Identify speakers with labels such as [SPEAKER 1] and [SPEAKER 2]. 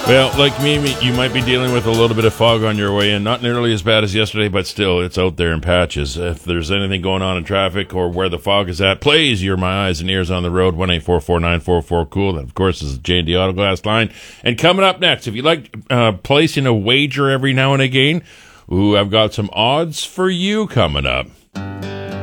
[SPEAKER 1] Well, like me, you might be dealing with a little bit of fog on your way in. Not nearly as bad as yesterday, but still, it's out there in patches. If there's anything going on in traffic or where the fog is at, please, you're my eyes and ears on the road, 1-844-944-COOL. That, of course, is the J&D Auto Glass line. And coming up next, if you like placing a wager every now and again, I've got some odds for you coming up.